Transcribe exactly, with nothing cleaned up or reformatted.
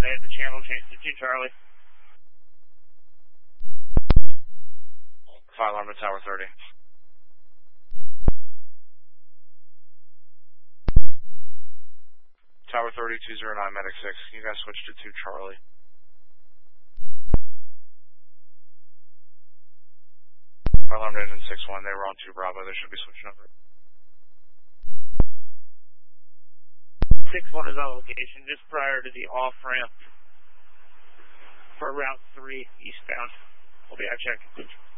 they had the channel change to two Charlie. Fire alarm to Tower thirty. Tower thirty, two zero nine, Medic six. You guys switch to two Charlie. Fire alarm to engine six one. They were on two Bravo. They should be switching over. six one is on location just prior to the off-ramp for Route three eastbound. We'll be out checking.